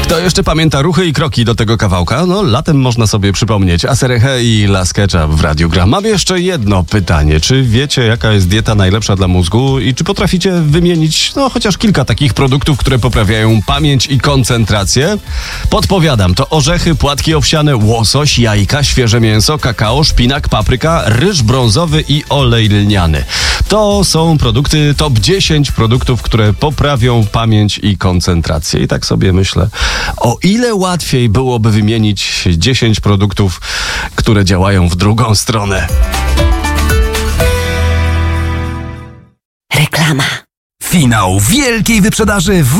Kto jeszcze pamięta ruchy i kroki do tego kawałka? No, latem można sobie przypomnieć Aserehe i La Sketcha w Radiu Gra. Mam jeszcze jedno pytanie. Czy wiecie, jaka jest dieta najlepsza dla mózgu i czy potraficie wymienić chociaż kilka takich produktów, które poprawiają pamięć i koncentrację? Podpowiadam, to orzechy, płatki owsiane, łosoś, jajka, świeże mięso, kakao, szpinak, papryka, ryż brązowy i olej lniany. To są produkty, top 10 produktów, które poprawią pamięć i koncentrację. I tak sobie myślę, o ile łatwiej byłoby wymienić 10 produktów, które działają w drugą stronę. Reklama. Finał wielkiej wyprzedaży w